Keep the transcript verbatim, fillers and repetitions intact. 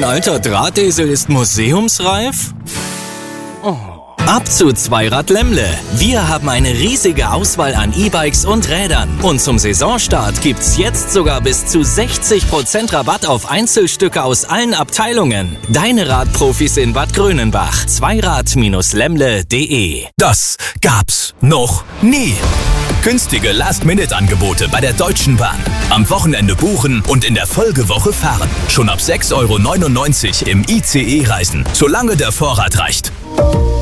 alter Drahtesel ist museumsreif? Oh. Ab zu Zweirad Lemmle. Wir haben eine riesige Auswahl an E-Bikes und Rädern. Und zum Saisonstart gibt's jetzt sogar bis zu sechzig Prozent Rabatt auf Einzelstücke aus allen Abteilungen. Deine Radprofis in Bad Grönenbach. Zweirad Lemmle punkt de. Das gab's noch nie. Günstige Last-Minute-Angebote bei der Deutschen Bahn. Am Wochenende buchen und in der Folgewoche fahren. Schon ab sechs Euro neunundneunzig im I C E reisen, solange der Vorrat reicht.